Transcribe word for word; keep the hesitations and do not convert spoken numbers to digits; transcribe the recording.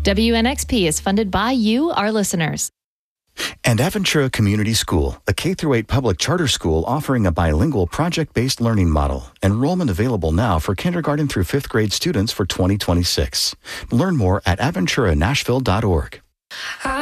W N X P is funded by you, our listeners. And Aventura Community School, a K through eight public charter school offering a bilingual project-based learning model. Enrollment available now for kindergarten through fifth grade students for twenty twenty-six. Learn more at aventura nashville dot org.